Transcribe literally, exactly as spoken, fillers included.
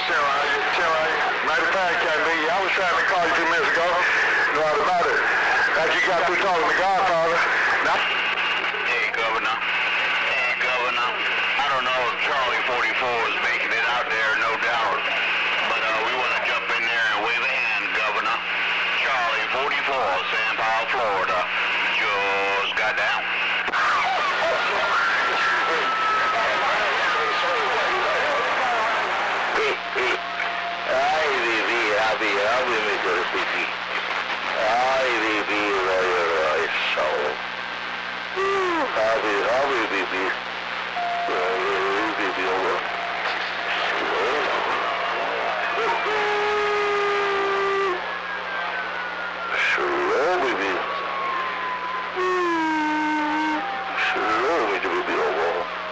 Chinroy, Chinroy. Matter of fact, K B, I was trying to call you a few minutes ago. No doubt about it. After you got through talking to Godfather. Now, hey, Governor. Hey, Governor. I don't know if Charlie forty-four is making it out there, no doubt. But uh, we want to jump in there and wave a hand, Governor. Charlie forty-four, San Paulo, Florida. Just got down. Ay, viví, Javi, Javi, mi corazón.